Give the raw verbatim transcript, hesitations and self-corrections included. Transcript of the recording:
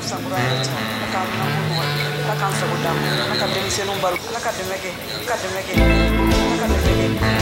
sankura yɛrɛ cɛ ala k'an minɛ ko nɔgɔya ala k'an sago d'an ma ala ka denmisɛnninw balo ala ka dɛmɛ kɛ ala ka dɛmɛ kɛ ala ka dɛmɛ kɛ